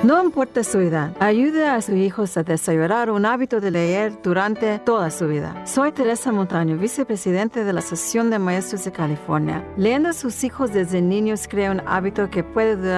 No importa su edad, ayude a sus hijos a desarrollar un hábito de leer durante toda su vida. Soy Teresa Montaño, vicepresidente de la Asociación de Maestros de California. Leyendo a sus hijos desde niños crea un hábito que puede durar